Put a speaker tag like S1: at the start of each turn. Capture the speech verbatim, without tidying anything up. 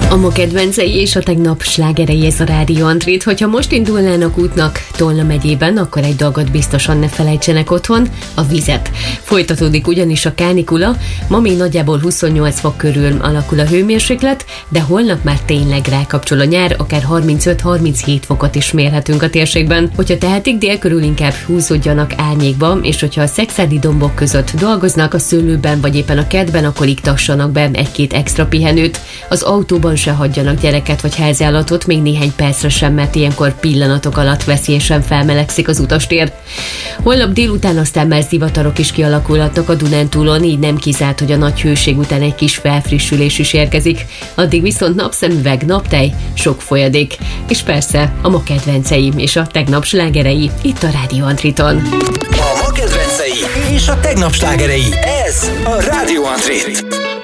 S1: A ma kedvencei és a tegnap slágerei, ez a Rádió Andrit. Hogyha most indulnának útnak Tolna megyében, akkor egy dolgot biztosan ne felejtsenek otthon, a vizet. Folytatódik ugyanis a kánikula, ma még nagyjából huszonnyolc fok körül alakul a hőmérséklet, de holnap már tényleg rákapcsol a nyár, akár harmincöt-harminchét fokot is mérhetünk a térségben. Hogyha tehetik, dél körül inkább húzódjanak árnyékba, és hogyha a szekszárdi dombok között dolgoznak, a szőlőben vagy éppen a kertben, akkor iktassanak be egy-két extra pihenőt. Az autóban se hagyjanak gyereket vagy háziállatot még néhány percre sem, mert ilyenkor pillanatok alatt veszélyesen felmelegszik az utastér. Holnap délután aztán már zivatarok is kialakulhatnak a Dunántúlon, így nem kizárt, hogy a nagy hőség után egy kis felfrissülés is érkezik. Addig viszont napszemüveg, naptej, sok folyadék. És persze a ma kedvencei és a tegnap slágerei itt a Rádió Andriton.
S2: A ma kedvencei és a tegnap slágerei, ez a Rádió Andrit.